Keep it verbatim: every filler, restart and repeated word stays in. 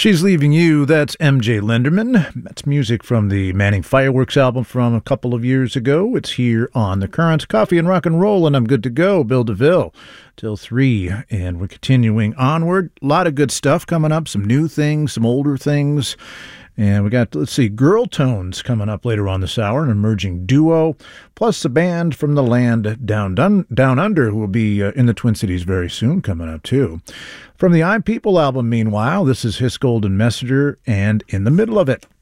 She's Leaving You, that's M J Lenderman. That's music from the Manning Fireworks album from a couple of years ago. It's here on The Current. Coffee and rock and roll, and I'm good to go. Bill DeVille till three, and we're continuing onward. A lot of good stuff coming up, some new things, some older things. And we got, let's see, Girl Tones coming up later on this hour, an emerging duo, plus a band from the land down dun, down under who will be uh, in the Twin Cities very soon coming up, too. From the I'm People album, meanwhile, this is His Golden Messenger and In the Middle of It.